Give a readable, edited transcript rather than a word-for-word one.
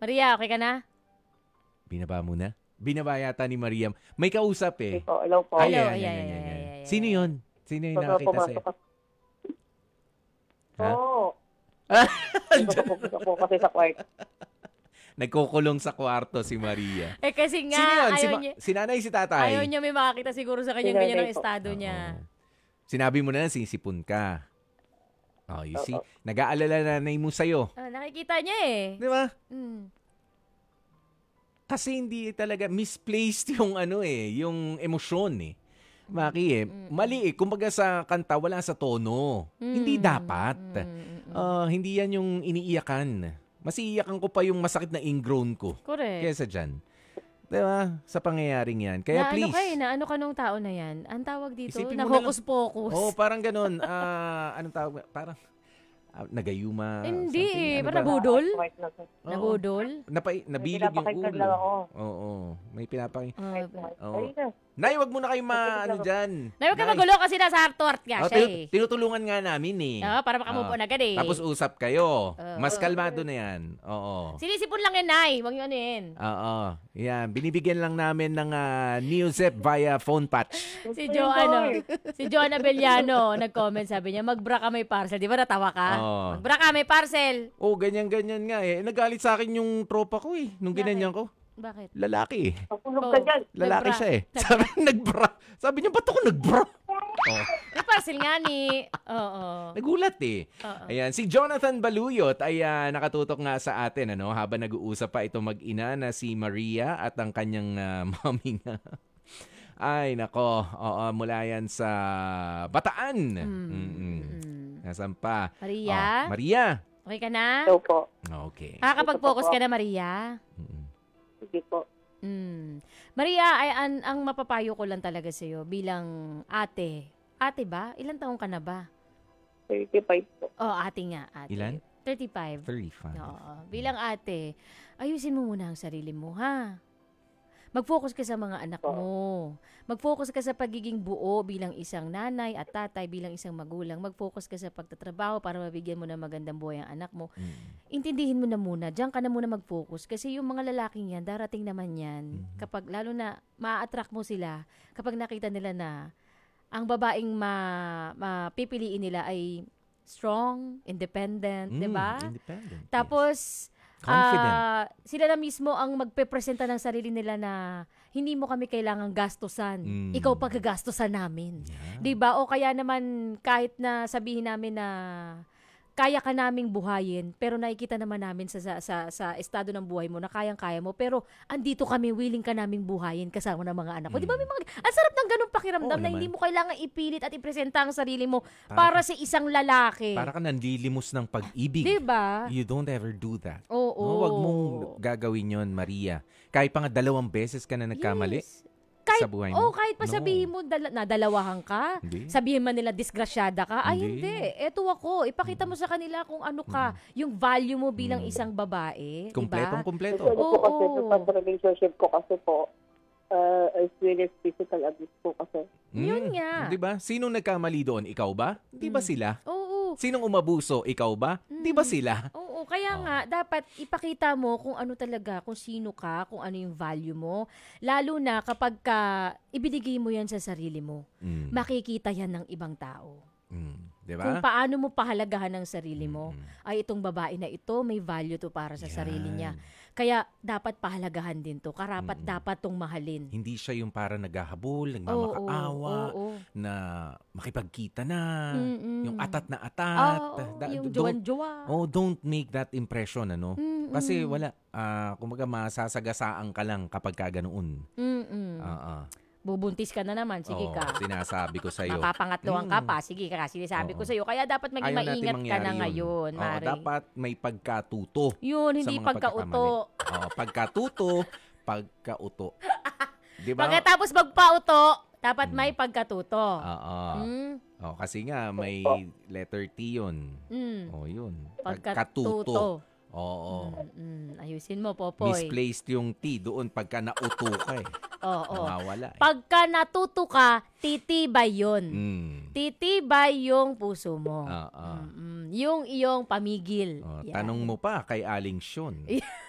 Maria, okay ka na? Binaba mo na? Binaba yata ni Maria. May kausap eh. Hello po. Ay, Hello, ayan. Sino yun? Sino yung nakakita sa'yo? Ha? Oo. Nagpupunta po kasi sa kwarto. Nagkukulong sa kwarto si Maria. Kasi nga, Sino yun? ayaw niya, Si nanay, si tatay? ayaw niya may makakita siguro sa kanyang Si ganyan nanay ang po. estado niya. Oo. Sinabi mo na sinisipon ka. Oh, you see? Nag-aalala nanay mo sa'yo. Nakikita niya eh. Di ba? Mm. Kasi hindi talaga misplaced yung yung emosyon eh. Maki mali eh. Kumbaga sa kanta, wala sa tono. Hindi dapat. Hindi yan yung iniiyakan. Mas iiyakan ko pa yung masakit na ingrown ko. Correct. Kesa dyan. Diba? Sa pangyayaring yan. Kaya please. Naano ka nung tao na yan? Ang tawag dito, Isipin na mo na lang. hocus-pocus. Oh, parang ganun. Anong tawag? Parang nagayuma. Hindi something. eh. Ano Parang ba? nabudol? Oo. Nabudol? Nabilog yung pinapakinggan ulo. lang ako. Oo. May pinapakinggan. Oo. Ay, na. Nay, wag mo na kayo dyan. Nay, huwag ka magulo kasi nasa Artort nga siya eh. Tinutulungan nga namin eh. Para makamove on agad eh. Tapos usap kayo. Oo. Mas kalmado na yan. Oo. Sinisipon lang yan, Nay. Huwag yun yun. Oo. Yan. Binibigyan lang namin ng Neosep via phone patch. Si Joanna Beliano, nag-comment, sabi niya, mag-bra ka may parcel. Di ba natawa ka? Oo. Mag-bra ka may parcel. Oh, ganyan-ganyan nga eh. Nagalit sa akin yung tropa ko eh. Nung Bakit? ginanyan ko. Bakit? Lalaki eh. Napulog ka dyan. Lalaki Nagbra. siya eh. Sabi nagbra. Sabi niya, ba't ako nagbra? Oh. May parcel nga ni. Oo. Nagulat eh. Oo. Ayan, si Jonathan Baluyot ay nakatutok nga sa atin habang nag-uusap pa ito mag-ina na si Maria at ang kanyang mommy nga. Ay, nako. Oo, mula yan sa Bataan. Nasaan pa? Maria? Maria. Okay ka na? Hello po. Okay. Nakakapag-focus ka na, Maria? Sige po. Maria, ang mapapayo ko lang talaga sa'yo bilang ate. Ate ba? Ilan taong ka na ba? 35 po. Oh, ate nga. Ate. Ilan? 35. 35. Oo. Bilang ate, ayusin mo muna ang sarili mo, ha? Mag-focus ka sa mga anak mo. Mag-focus ka sa pagiging buo bilang isang nanay at tatay, bilang isang magulang. Mag-focus ka sa pagtatrabaho para mabigyan mo ng magandang buhay ang anak mo. Intindihin mo na muna. Diyan ka na muna mag-focus. Kasi yung mga lalaking yan, darating naman yan. Kapag, lalo na, ma-attract mo sila, kapag nakita nila na ang babaeng mapipiliin nila ay strong, independent, di ba? Independent. Tapos, Confident. sila na mismo ang magpepresenta ng sarili nila na hindi mo kami kailangang gastusan. Ikaw pagagastusan namin. Yeah. 'Di ba? O kaya naman kahit na sabihin namin na kaya ka naming buhayin, pero nakikita naman namin sa estado ng buhay mo na kayang-kaya mo, pero andito kami, willing ka naming buhayin kasama ng mga anak ko. Di ba may mga, ang sarap ng ganung pakiramdam na hindi mo kailangan ipilit at ipresenta ang sarili mo para sa isang lalaki. Para ka nanlilimos ng pag-ibig. Di ba? You don't ever do that. Oo. Huwag mong gagawin yon, Maria. Kahit pa nga 2 beses ka na nagkamali. Yes. Kahit, sa buhay mo? kahit pa sabihin mo nadalawahan ka, Hindi. sabihin man nila disgrasyada ka, ay Hindi. hindi, eto ako, ipakita mo sa kanila kung ano ka, yung value mo bilang isang babae, Kumpletong-kumpleto. Kasi po kasi sa relationship ko kasi po, experience physical abuse po kasi. Yun nga. Di ba? Sinong nagkamali doon? Ikaw ba? Di ba sila? Oo. Sinong umabuso? Ikaw ba? Di ba sila? Oo, kaya nga, dapat ipakita mo kung ano talaga, kung sino ka, kung ano yung value mo. Lalo na kapag ibinigay mo yan sa sarili mo, makikita yan ng ibang tao. Di ba? Kung paano mo pahalagahan ang sarili mo, ay itong babae na ito, may value to para sa sarili niya. Kaya dapat pahalagahan din to. Karapat dapat tong mahalin. Hindi siya yung para naghahabol, nagmamakaawa, na makipagkita na, yung atat na atat. Yung jowan-jowa. Don't make that impression, ano? Kasi wala, kumbaga masasagasaan ka lang kapag ka ganoon. Bubuntis ka na naman, sige ka. Sinasabi ko sa'yo. Makapangatluhan ka pa, sige ka, sinasabi ko sa'yo. Kaya dapat maging Ayaw natin maingat ka mangyari na yun. ngayon, Mari. Dapat may pagkatuto. Yun, sa hindi mga pagkauto. pagkatuto, pagkauto. Diba? Pagkatapos magpauto, dapat may pagkatuto. Kasi nga, may letter T yun. Yun. Pagkatuto. Oo. Ayusin mo, Popoy. Misplaced yung T doon pagka nauto ka eh. Oo. Nawawala eh. Pagka natuto ka, titibay yun. Titibay yung puso mo. Yung iyong pamigil. Yan. Tanong mo pa kay Aling Sean.